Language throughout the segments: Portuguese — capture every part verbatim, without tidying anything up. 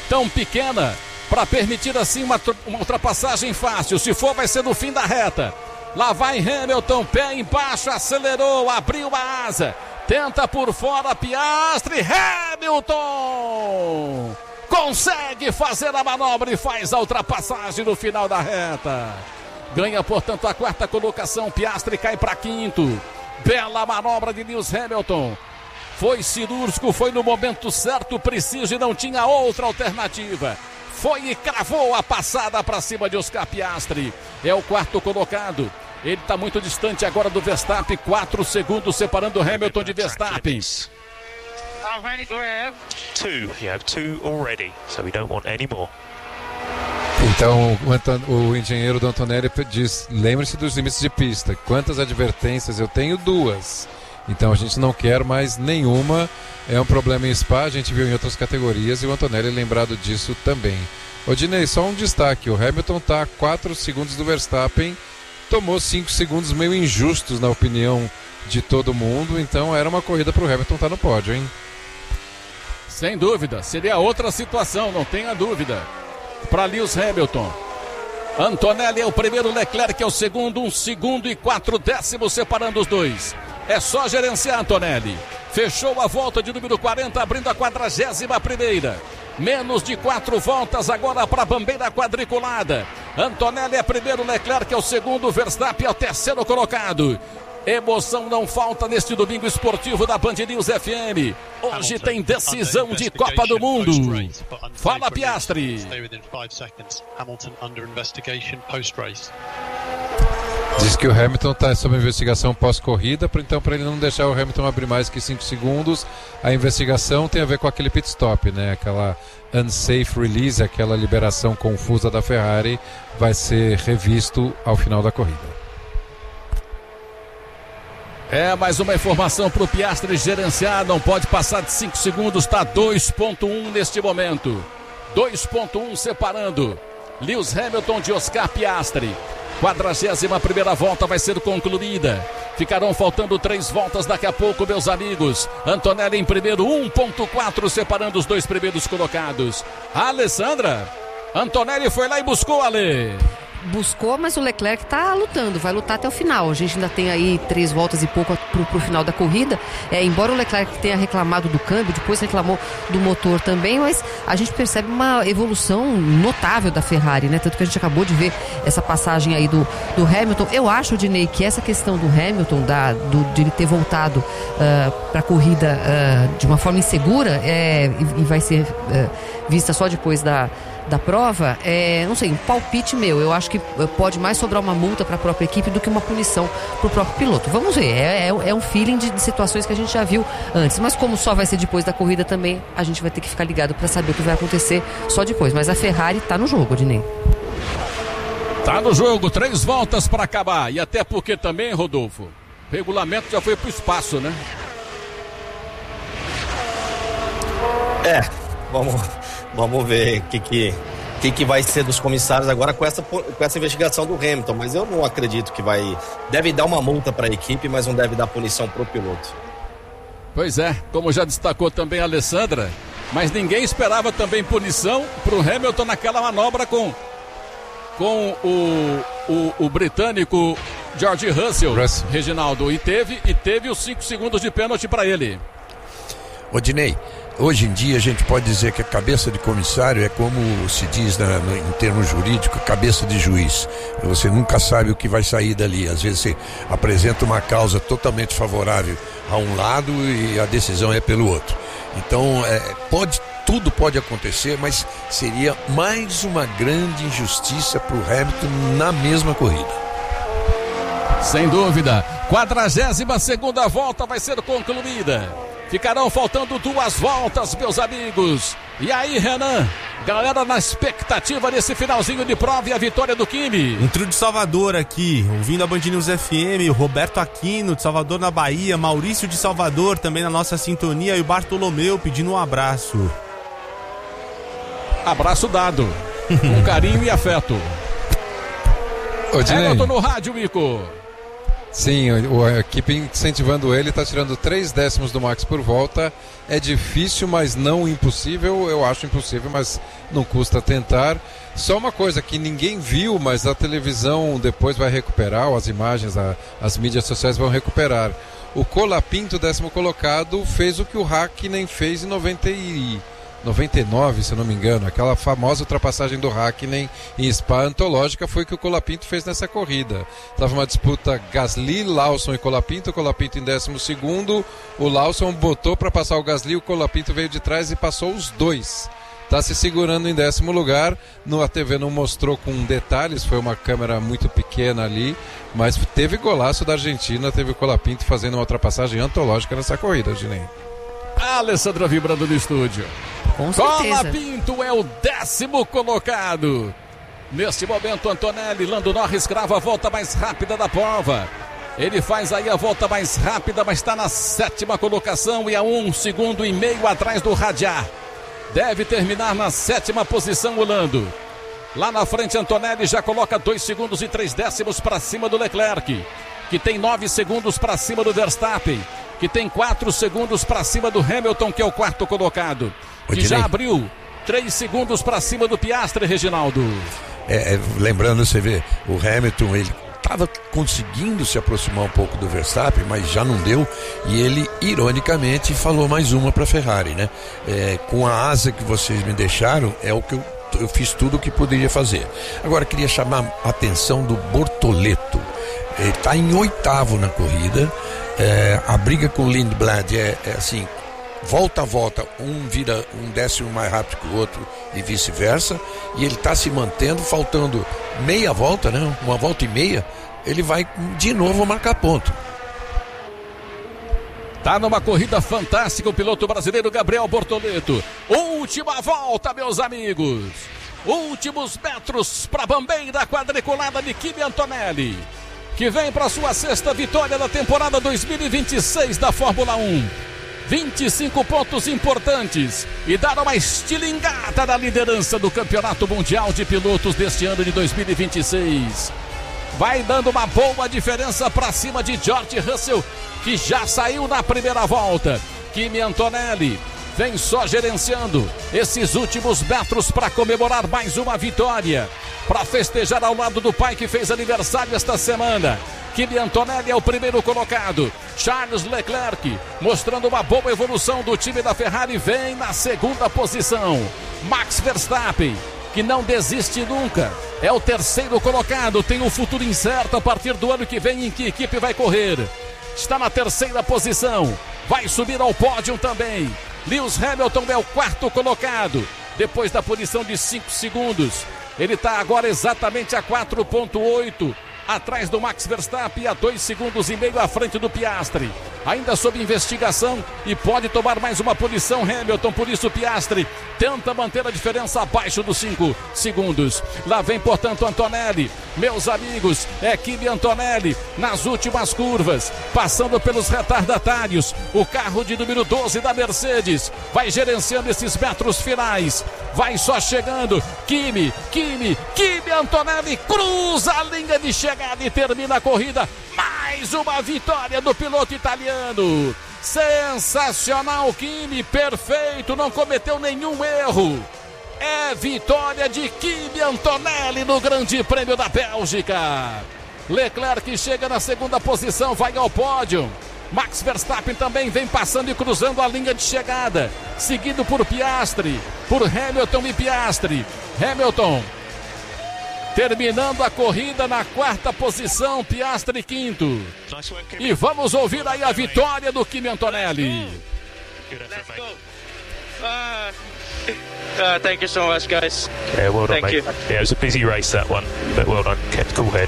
tão pequena para permitir assim uma, uma ultrapassagem fácil. Se for, vai ser no fim da reta. Lá vai Hamilton, pé embaixo, acelerou, abriu a asa. Tenta por fora, Piastri, Hamilton consegue fazer a manobra e faz a ultrapassagem no final da reta. Ganha, portanto, a quarta colocação, Piastri cai para quinto. Bela manobra de Lewis Hamilton. Foi cirúrgico, foi no momento certo, preciso e não tinha outra alternativa. Foi e cravou a passada para cima de Oscar Piastri. É o quarto colocado. Ele está muito distante agora do Verstappen. Quatro segundos separando Hamilton de Verstappen. How many do we have? Two. You have two already, so we don't want any more. Então o, Anton, o engenheiro do Antonelli diz: lembre-se dos limites de pista. Quantas advertências? Eu tenho duas. Então a gente não quer mais nenhuma. É um problema em Spa, a gente viu em outras categorias e o Antonelli é lembrado disso também. Odinei, só um destaque: o Hamilton está a quatro segundos do Verstappen. Tomou cinco segundos meio injustos na opinião de todo mundo. Então era uma corrida para o Hamilton estar no pódio, hein? Sem dúvida, seria outra situação, não tenha dúvida. Para Lewis Hamilton. Antonelli é o primeiro, Leclerc é o segundo, um segundo e quatro décimos separando os dois. É só gerenciar, Antonelli. Fechou a volta de número quarenta, abrindo a quadragésima primeira. Menos de quatro voltas agora para a bandeira quadriculada. Antonelli é primeiro, Leclerc é o segundo, Verstappen é o terceiro colocado. Emoção não falta neste domingo esportivo da Band News F M. Hoje tem decisão de Copa do Mundo. Fala, Piastri. Diz que o Hamilton está sob investigação pós-corrida, então para ele não deixar o Hamilton abrir mais que cinco segundos, a investigação tem a ver com aquele pit stop, né? Aquela unsafe release, aquela liberação confusa da Ferrari, vai ser revisto ao final da corrida. É, mais uma informação para o Piastri gerenciar, não pode passar de cinco segundos, está dois ponto um neste momento. dois ponto um separando Lewis Hamilton de Oscar Piastri. quadragésima primeira volta vai ser concluída. Ficarão faltando três voltas daqui a pouco, meus amigos. Antonelli em primeiro, um ponto quatro separando os dois primeiros colocados. A Alessandra, Antonelli foi lá e buscou, Ale. Buscou, mas o Leclerc está lutando, vai lutar até o final. A gente ainda tem aí três voltas e pouco para o final da corrida. É, embora o Leclerc tenha reclamado do câmbio, depois reclamou do motor também, mas a gente percebe uma evolução notável da Ferrari, né? Tanto que a gente acabou de ver essa passagem aí do, do Hamilton. Eu acho, Dinei, que essa questão do Hamilton, da, do, de ele ter voltado uh, para a corrida uh, de uma forma insegura é, e, e vai ser uh, vista só depois da da prova, é, não sei, um palpite meu, eu acho que pode mais sobrar uma multa para a própria equipe do que uma punição para o próprio piloto. Vamos ver, é, é, é um feeling de, de situações que a gente já viu antes, mas como só vai ser depois da corrida também, a gente vai ter que ficar ligado para saber o que vai acontecer só depois, mas a Ferrari tá no jogo, Dinei. Tá no jogo, três voltas para acabar, e até porque também, Rodolfo, o regulamento já foi pro espaço, né? É, vamos... Vamos ver o que, que, que, que vai ser dos comissários agora com essa, com essa investigação do Hamilton. Mas eu não acredito que vai... Deve dar uma multa para a equipe, mas não deve dar punição para o piloto. Pois é, como já destacou também a Alessandra, mas ninguém esperava também punição para o Hamilton naquela manobra com, com o, o, o britânico George Russell, Russell, Reginaldo. E teve, e teve os cinco segundos de pênalti para ele. Odinei, hoje em dia a gente pode dizer que a cabeça de comissário é como se diz na, no, em termos jurídicos, cabeça de juiz. Você nunca sabe o que vai sair dali. Às vezes você apresenta uma causa totalmente favorável a um lado e a decisão é pelo outro. Então, é, pode, tudo pode acontecer, mas seria mais uma grande injustiça para o Hamilton na mesma corrida. Sem dúvida. quadragésima segunda volta vai ser concluída. Ficarão faltando duas voltas, meus amigos. E aí, Renan? Galera na expectativa desse finalzinho de prova e a vitória do Kimi. Um trio de Salvador aqui, ouvindo a Band News F M, o Roberto Aquino de Salvador na Bahia, Maurício de Salvador também na nossa sintonia e o Bartolomeu pedindo um abraço. Abraço dado, com carinho e afeto. Ô, Dinei, Hamilton no rádio, Mico. Sim, a equipe incentivando ele, está tirando três décimos do Max por volta. É difícil, mas não impossível. Eu acho impossível, mas não custa tentar. Só uma coisa que ninguém viu, mas a televisão depois vai recuperar, ou as imagens, a, as mídias sociais vão recuperar. O Colapinto, décimo colocado, fez o que o Hakkinen fez em noventa e nove, se eu não me engano. Aquela famosa ultrapassagem do Hakkinen em Spa antológica foi o que o Colapinto fez nessa corrida. Estava uma disputa Gasly, Lawson e Colapinto. O Colapinto em décimo segundo. O Lawson botou para passar o Gasly, o Colapinto veio de trás e passou os dois. Está se segurando em décimo lugar. No, a T V não mostrou com detalhes, foi uma câmera muito pequena ali, mas teve golaço da Argentina, teve o Colapinto fazendo uma ultrapassagem antológica nessa corrida, Ginei. Alessandra vibrando no estúdio. Com certeza. Colapinto é o décimo colocado. Neste momento, Antonelli, Lando Norris grava a volta mais rápida da prova. Ele faz aí a volta mais rápida, mas está na sétima colocação e a um segundo e meio atrás do Radiar. Deve terminar na sétima posição o Lando. Lá na frente, Antonelli já coloca dois segundos e três décimos para cima do Leclerc, que tem nove segundos para cima do Verstappen, que tem quatro segundos para cima do Hamilton, que é o quarto colocado, que já abriu três segundos para cima do Piastri, Reginaldo. É, é, lembrando, você vê, o Hamilton, ele estava conseguindo se aproximar um pouco do Verstappen, mas já não deu, e ele, ironicamente, falou mais uma para a Ferrari, né? É, com a asa que vocês me deixaram, é o que eu, eu fiz tudo o que poderia fazer. Agora, queria chamar a atenção do Bortoleto. Ele está em oitavo na corrida. É, a briga com o Lindblad é, é assim, volta a volta, um vira um décimo mais rápido que o outro e vice-versa, e ele está se mantendo, faltando meia volta, né? Uma volta e meia, ele vai de novo marcar ponto. Tá numa corrida fantástica o piloto brasileiro Gabriel Bortoleto. Última volta, meus amigos. Últimos metros para a bambeira quadriculada de Kimi Antonelli, que vem para sua sexta vitória da temporada dois mil e vinte e seis da Fórmula um. vinte e cinco pontos importantes e dar uma estilingada na liderança do Campeonato Mundial de Pilotos deste ano de dois mil e vinte e seis. Vai dando uma boa diferença para cima de George Russell, que já saiu na primeira volta. Kimi Antonelli vem só gerenciando esses últimos metros para comemorar mais uma vitória, para festejar ao lado do pai que fez aniversário esta semana. Kimi Antonelli é o primeiro colocado. Charles Leclerc, mostrando uma boa evolução do time da Ferrari, vem na segunda posição. Max Verstappen, que não desiste nunca, é o terceiro colocado. Tem um futuro incerto a partir do ano que vem em que equipe vai correr. Está na terceira posição, vai subir ao pódio também. Lewis Hamilton é o quarto colocado, depois da punição de cinco segundos. Ele está agora exatamente a quatro ponto oito atrás do Max Verstappen, a dois segundos e meio à frente do Piastri. Ainda sob investigação e pode tomar mais uma punição Hamilton, por isso Piastri tenta manter a diferença abaixo dos cinco segundos. Lá vem, portanto, Antonelli. Meus amigos, é Kimi Antonelli nas últimas curvas, passando pelos retardatários. O carro de número doze da Mercedes vai gerenciando esses metros finais. Vai só chegando. Kimi, Kimi, Kimi Antonelli cruza a linha de chegada e termina a corrida. Mais uma vitória do piloto italiano. Sensacional, Kimi, perfeito, não cometeu nenhum erro. É vitória de Kimi Antonelli no Grande Prêmio da Bélgica. Leclerc chega na segunda posição, vai ao pódio. Max Verstappen também vem passando e cruzando a linha de chegada, seguido por Piastri, por Hamilton e Piastri. Hamilton terminando a corrida na quarta posição, Piastri quinto. E vamos ouvir aí a vitória do Kimi Antonelli. Let's go. Uh, uh, thank you so much, guys. Yeah, well done, thank mate. you. Yeah, it was a busy race, that one, but well done. Kept cool head.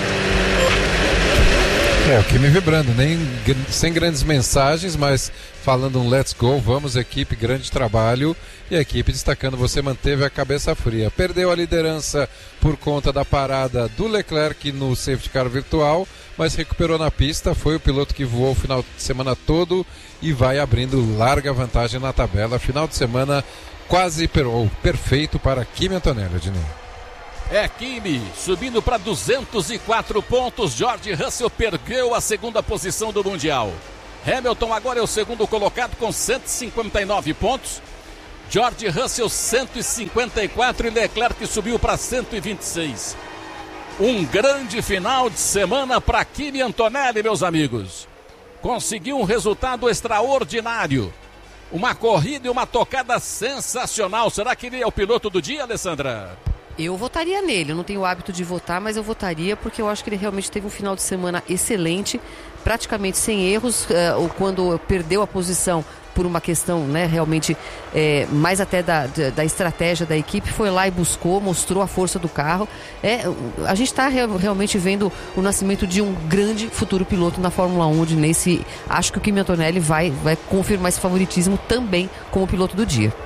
É, o Kimi vibrando, nem, sem grandes mensagens, mas falando um let's go, vamos equipe, grande trabalho. E a equipe destacando, você manteve a cabeça fria. Perdeu a liderança por conta da parada do Leclerc no safety car virtual, mas recuperou na pista, foi o piloto que voou o final de semana todo e vai abrindo larga vantagem na tabela. Final de semana quase per- perfeito para Kimi Antonelli, Ednei. É Kimi subindo para duzentos e quatro pontos. George Russell perdeu a segunda posição do Mundial. Hamilton agora é o segundo colocado com cento e cinquenta e nove pontos. George Russell cento e cinquenta e quatro e Leclerc subiu para cento e vinte e seis. Um grande final de semana para Kimi Antonelli, meus amigos. Conseguiu um resultado extraordinário. Uma corrida e uma tocada sensacional. Será que ele é o piloto do dia, Alessandra? Eu votaria nele, eu não tenho o hábito de votar, mas eu votaria porque eu acho que ele realmente teve um final de semana excelente, praticamente sem erros, uh, quando perdeu a posição por uma questão, né, realmente é, mais até da, da, da estratégia da equipe, foi lá e buscou, mostrou a força do carro. É, a gente está real, realmente vendo o nascimento de um grande futuro piloto na Fórmula um, de nesse, acho que o Kimi Antonelli vai, vai confirmar esse favoritismo também como piloto do dia.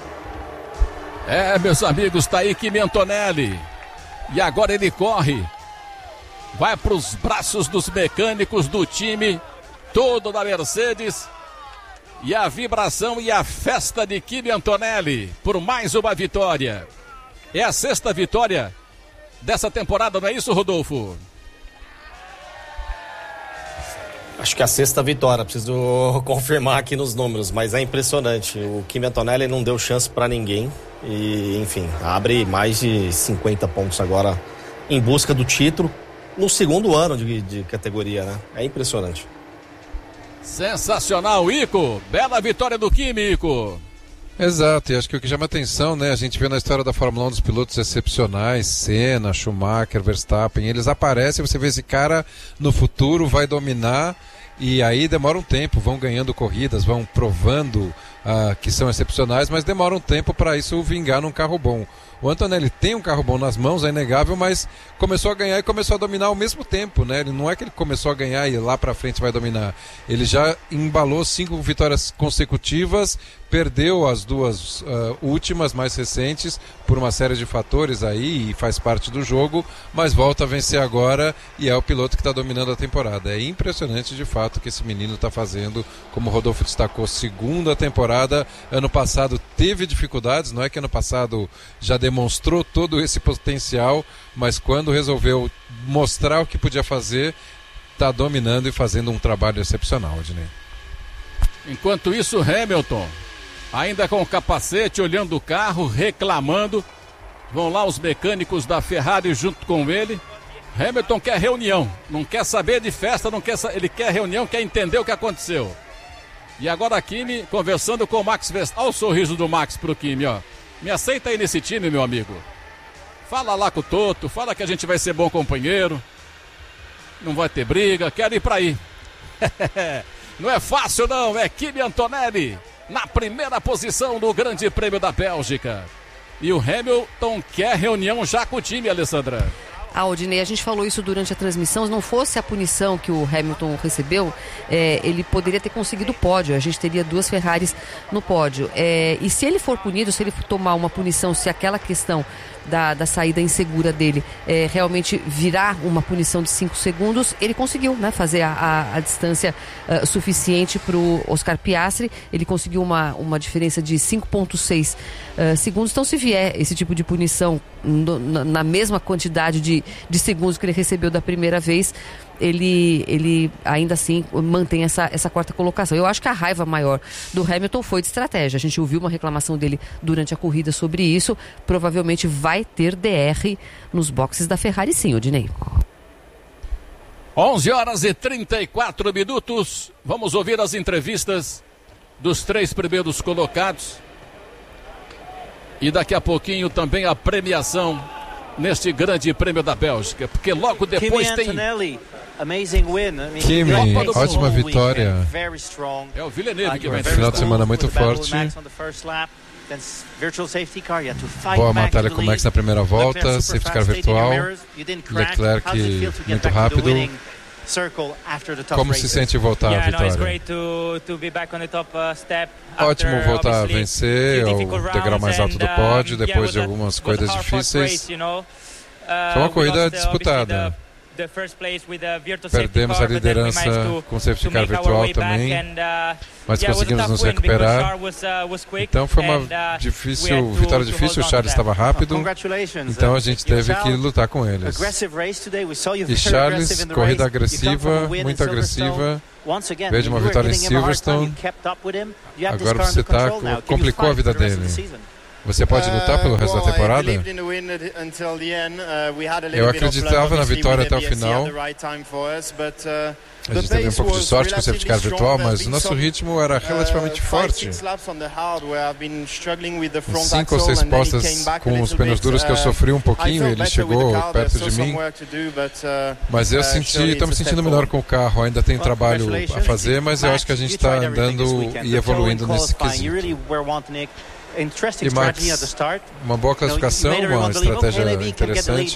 É, meus amigos, tá aí Kimi Antonelli. E agora ele corre. Vai para os braços dos mecânicos do time todo da Mercedes. E a vibração e a festa de Kimi Antonelli por mais uma vitória. É a sexta vitória dessa temporada, não é isso, Rodolfo? Acho que a sexta vitória, preciso confirmar aqui nos números, mas é impressionante. O Kimi Antonelli não deu chance para ninguém e, enfim, abre mais de cinquenta pontos agora em busca do título no segundo ano de, de categoria, né? É impressionante. Sensacional, Ico. Bela vitória do Kimi, Ico. Exato, e acho que o que chama atenção, né, a gente vê na história da Fórmula um dos pilotos excepcionais, Senna, Schumacher, Verstappen, eles aparecem, você vê esse cara no futuro vai dominar e aí demora um tempo, vão ganhando corridas, vão provando uh, que são excepcionais, mas demora um tempo para isso vingar num carro bom. O Antonelli tem um carro bom nas mãos, é inegável, mas começou a ganhar e começou a dominar ao mesmo tempo, né? Ele não é que ele começou a ganhar e lá pra frente vai dominar. Ele já embalou cinco vitórias consecutivas, perdeu as duas uh, últimas, mais recentes, por uma série de fatores aí, e faz parte do jogo, mas volta a vencer agora e é o piloto que está dominando a temporada. É impressionante de fato o que esse menino está fazendo, como o Rodolfo destacou, segunda temporada. Ano passado teve dificuldades, não é que ano passado já demonstrou todo esse potencial, mas quando resolveu mostrar o que podia fazer, está dominando e fazendo um trabalho excepcional, Odinei. Enquanto isso, Hamilton, ainda com o capacete, olhando o carro, reclamando. Vão lá os mecânicos da Ferrari junto com ele. Hamilton quer reunião, não quer saber de festa, não quer, ele quer reunião, quer entender o que aconteceu. E agora a Kimi conversando com o Max Verstappen. Olha o sorriso do Max pro Kimi, ó. Me aceita aí nesse time, meu amigo. Fala lá com o Toto, fala que a gente vai ser bom companheiro. Não vai ter briga, quero ir pra aí. Não é fácil não, é Kimi Antonelli na primeira posição do Grande Prêmio da Bélgica. E o Hamilton quer reunião já com o time, Alessandra. Ah, Odinei, a gente falou isso durante a transmissão, se não fosse a punição que o Hamilton recebeu, é, ele poderia ter conseguido o pódio, a gente teria duas Ferraris no pódio. É, e se ele for punido, se ele tomar uma punição, se aquela questão da, da saída insegura dele é, realmente virar uma punição de cinco segundos, ele conseguiu, né, fazer a, a, a distância uh, suficiente para o Oscar Piastri, ele conseguiu uma, uma diferença de cinco vírgula seis uh, segundos, então se vier esse tipo de punição no, na, na mesma quantidade de, de segundos que ele recebeu da primeira vez, ele, ele ainda assim mantém essa, essa quarta colocação. Eu acho que a raiva maior do Hamilton foi de estratégia. A gente ouviu uma reclamação dele durante a corrida sobre isso. Provavelmente vai ter D R nos boxes da Ferrari, sim, Odinei. onze horas e trinta e quatro minutos. Vamos ouvir as entrevistas dos três primeiros colocados. E daqui a pouquinho também a premiação neste Grande Prêmio da Bélgica, porque logo depois Kimi tem... Antonelli, amazing win. I mean, Kimi, ótima vitória. É o Villeneuve que vai final de semana muito forte. Boa batalha com o Max na primeira volta, safety car virtual, Leclerc muito rápido. Como se sente voltar à vitória? Ótimo voltar a vencer, o degrau mais alto do pódio, depois de algumas corridas difíceis. Foi uma corrida disputada. Perdemos a liderança com o safety car virtual também, mas conseguimos nos recuperar. Então foi uma difícil, vitória difícil, o Charles estava rápido, então a gente teve que lutar com eles. E Charles, corrida agressiva, muito agressiva. Veja uma vitória em Silverstone. Agora você tá, complicou a vida dele. Você pode lutar pelo resto da temporada? Eu acreditava na vitória até o final. A gente teve um pouco de sorte com o safety car virtual, mas o nosso ritmo era relativamente forte. Em cinco ou seis postas com os pneus duros que eu sofri um pouquinho, ele chegou perto de mim. Mas eu senti, estou me sentindo melhor com o carro. Ainda tem trabalho a fazer, mas eu acho que a gente está andando e evoluindo nesse quesito. E Max, uma boa classificação, uma estratégia interessante.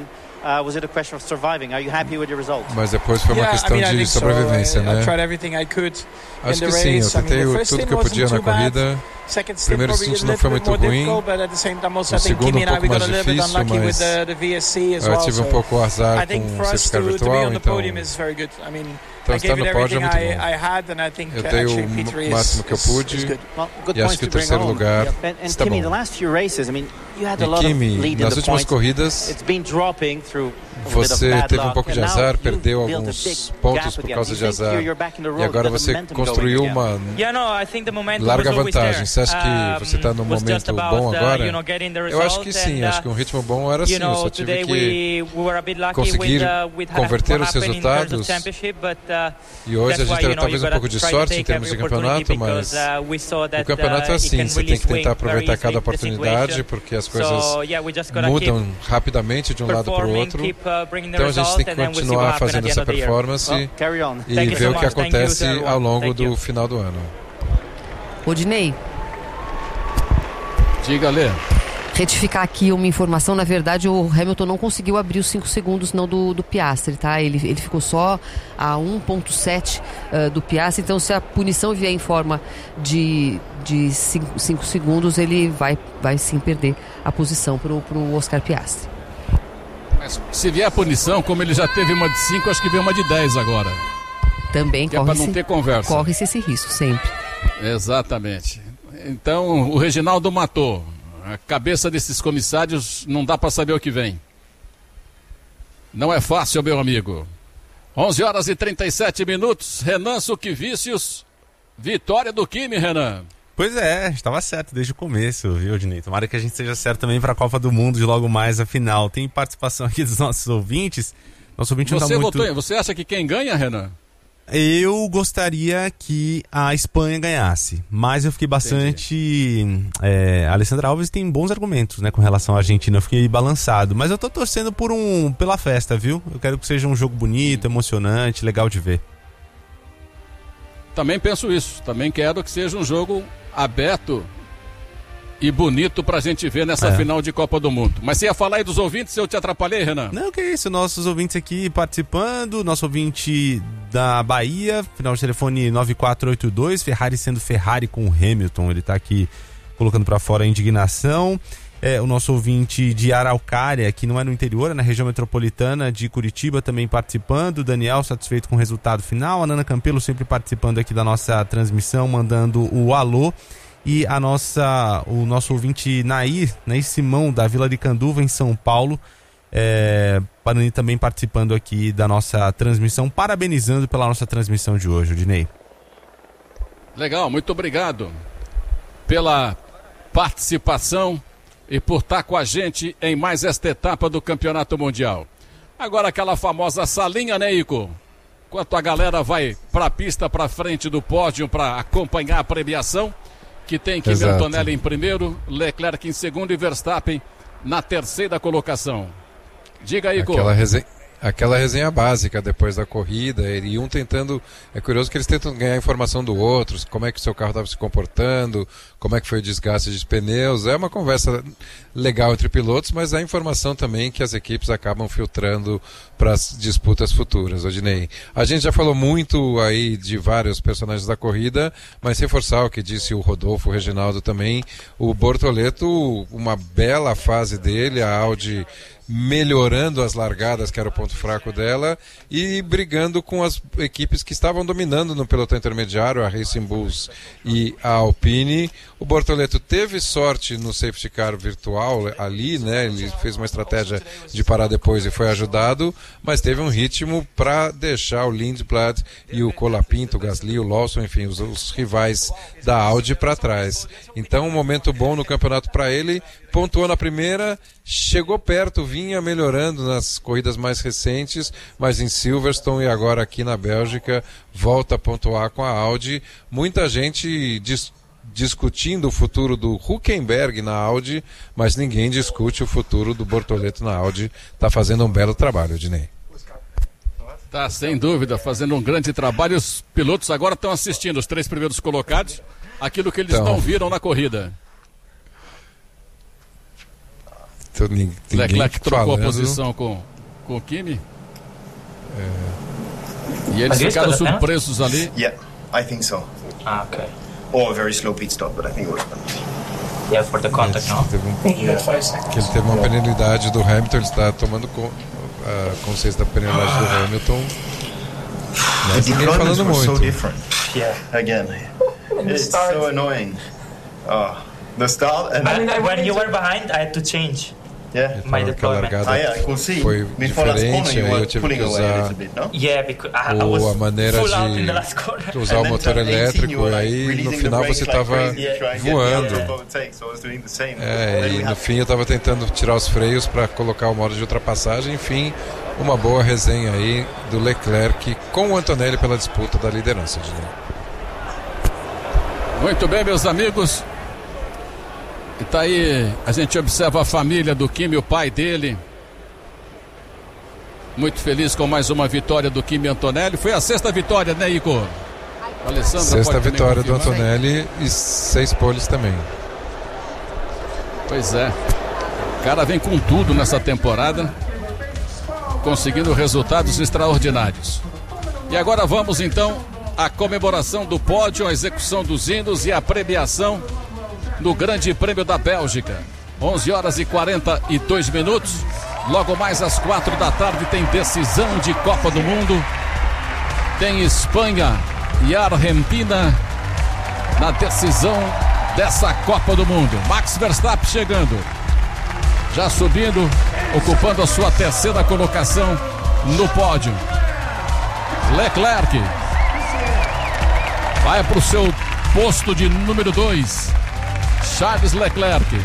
Mas depois foi uma questão de sobrevivência, né? Acho que sim, eu tentei tudo que eu podia na corrida. O primeiro stint não foi muito ruim, o segundo um pouco mais difícil, mas eu tive um pouco azar com o safety car virtual, então... Então estar no pódio é muito bom. Eu dei o máximo que eu pude e acho que o terceiro lugar está bom. E Kimi, nas últimas corridas, você teve um pouco de azar, perdeu alguns pontos por causa de azar. E agora você construiu uma larga vantagem. Você acha que você está num momento bom agora? Eu acho que sim, acho que um ritmo bom era assim. Eu só tive que conseguir converter os resultados. E hoje a gente teve talvez um pouco de sorte em termos de campeonato, mas o campeonato é assim, você tem que tentar aproveitar cada oportunidade, porque as coisas mudam rapidamente de um lado para o outro. Então a gente tem que continuar fazendo essa performance e ver o que acontece ao longo do final do ano. Rodinei. Diga, Lê. Retificar aqui uma informação, na verdade o Hamilton não conseguiu abrir os cinco segundos não do, do Piastri, tá? Ele, ele ficou só a um ponto sete uh, do Piastri, então se a punição vier em forma de cinco segundos, ele vai, vai sim perder a posição para o Oscar Piastri. Mas se vier a punição, como ele já teve uma de cinco, acho que vem uma de dez agora. Também que corre é para não ter conversa. Corre-se esse risco, sempre. Exatamente. Então o Reginaldo matou. A cabeça desses comissários não dá para saber o que vem. Não é fácil, meu amigo. onze horas e trinta e sete minutos. Renan Suquevicius. Vitória do Kimi, Renan. Pois é, estava certo desde o começo, viu, Dinei? Tomara que a gente seja certo também para a Copa do Mundo de logo mais a final. Tem participação aqui dos nossos ouvintes. Nosso ouvinte Você não tá muito... votou em... Você acha que quem ganha, Renan? Eu gostaria que a Espanha ganhasse, mas eu fiquei bastante... É, a Alessandra Alves tem bons argumentos, né, com relação à Argentina, eu fiquei balançado. Mas eu tô torcendo por um, pela festa, viu? Eu quero que seja um jogo bonito, emocionante, legal de ver. Também penso isso, também quero que seja um jogo aberto e bonito pra gente ver nessa é. final de Copa do Mundo. Mas você ia falar aí dos ouvintes, eu te atrapalhei, Renan? Não, que isso, nossos ouvintes aqui participando, nosso ouvinte da Bahia, final de telefone nove quatro oito dois, Ferrari sendo Ferrari com o Hamilton, ele tá aqui colocando pra fora a indignação. É, o nosso ouvinte de Araucária, que não é no interior, é na região metropolitana de Curitiba, também participando. Daniel, satisfeito com o resultado final. A Nana Campelo sempre participando aqui da nossa transmissão, mandando o alô. E a nossa, o nosso ouvinte Nair, Nair Simão, da Vila de Canduva, em São Paulo, é, também participando aqui da nossa transmissão, parabenizando pela nossa transmissão de hoje, Dinei. Legal, muito obrigado pela participação e por estar com a gente em mais esta etapa do Campeonato Mundial. Agora aquela famosa salinha, né, Ico? Enquanto a galera vai para a pista, para frente do pódio para acompanhar a premiação, que tem Kimi Antonelli em primeiro, Leclerc em segundo e Verstappen na terceira colocação. Diga aí, Ico. Aquela resenha, aquela resenha básica depois da corrida, e um tentando... É curioso que eles tentam ganhar informação do outro, como é que o seu carro estava se comportando, como é que foi o desgaste de pneus. É uma conversa... legal entre pilotos, mas a informação também que as equipes acabam filtrando para as disputas futuras, Odinei. A gente já falou muito aí de vários personagens da corrida, mas reforçar o que disse o Rodolfo, o Reginaldo também, o Bortoleto, uma bela fase dele, a Audi melhorando as largadas, que era o ponto fraco dela, e brigando com as equipes que estavam dominando no pelotão intermediário, a Racing Bulls e a Alpine. O Bortoleto teve sorte no safety car virtual ali, né? Ele fez uma estratégia de parar depois e foi ajudado, mas teve um ritmo para deixar o Lindblad e o Colapinto, o Gasly, o Lawson, enfim, os, os rivais da Audi para trás. Então, um momento bom no campeonato para ele, pontuou na primeira, chegou perto, vinha melhorando nas corridas mais recentes, mas em Silverstone e agora aqui na Bélgica volta a pontuar com a Audi. Muita gente dis- discutindo o futuro do Hülkenberg na Audi, mas ninguém discute o futuro do Bortoleto na Audi. Está fazendo um belo trabalho, Dinei. Tá, sem dúvida, fazendo um grande trabalho. Os pilotos agora estão assistindo, os três primeiros colocados, aquilo que eles então, não viram na corrida. Então, ninguém Leclerc trocou falando. a posição com, com o Kimi. É. E eles ficaram surpresos ali. Yeah, I think so. Ah, okay. Or a very slow pit stop, but I think it was penalty. Yeah, for the contact, no? Teve um, que ele teve uma penalidade do Hamilton, ele está tomando com, a consciência da penalidade do Hamilton. Mas ninguém falando muito. So different. Yeah, again, it's so annoying. Oh, the start and when, when you were behind, I had to change. Yeah, my deployment. Ah, yeah, I could see. Foi Before last corner, diferente, you aí eu were tive pulling que away a usar little bit, no? Yeah, because I, I ou was a maneira full out in the last de corner. usar o motor elétrico, e aí no final você estava voando. É, e no fim eu estava tentando tirar os freios para colocar o modo de ultrapassagem. Enfim, uma boa resenha aí do Leclerc com o Antonelli pela disputa da liderança. Muito bem, meus amigos. E tá aí, a gente observa a família do Kimi, o pai dele. Muito feliz com mais uma vitória do Kimi Antonelli. Foi a sexta vitória, né, Igor? Alessandra, sexta vitória do Antonelli e seis poles também. Pois é. O cara vem com tudo nessa temporada, conseguindo resultados extraordinários. E agora vamos então à comemoração do pódio, a execução dos hinos e a premiação no Grande Prêmio da Bélgica. onze horas e quarenta e dois minutos. Logo mais às quatro da tarde tem decisão de Copa do Mundo. Tem Espanha e Argentina na decisão dessa Copa do Mundo. Max Verstappen chegando, já subindo, ocupando a sua terceira colocação no pódio. Leclerc vai para o seu posto de número dois. Charles Leclerc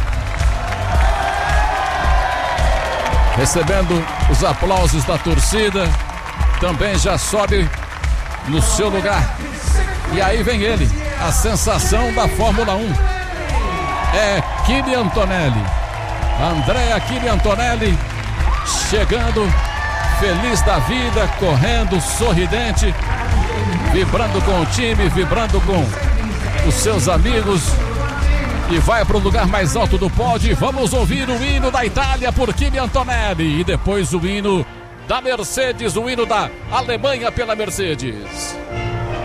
recebendo os aplausos da torcida, também já sobe no seu lugar. E aí vem ele, a sensação da Fórmula um é Kimi Antonelli. Andrea Kimi Antonelli chegando, feliz da vida, correndo, sorridente, vibrando com o time, vibrando com os seus amigos, e vai para o lugar mais alto do pódio. Vamos ouvir o hino da Itália por Kimi Antonelli e depois o hino da Mercedes, o hino da Alemanha pela Mercedes.